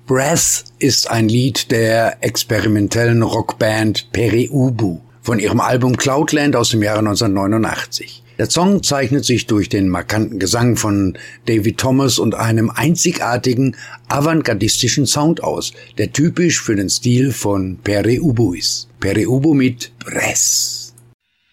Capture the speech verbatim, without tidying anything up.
Breath ist ein Lied der experimentellen Rockband Pere Ubu von ihrem Album Cloudland aus dem Jahre neunzehnhundertneunundachtzig. Der Song zeichnet sich durch den markanten Gesang von David Thomas und einem einzigartigen avantgardistischen Sound aus, der typisch für den Stil von Pere Ubu ist. Pere Ubu mit Breath.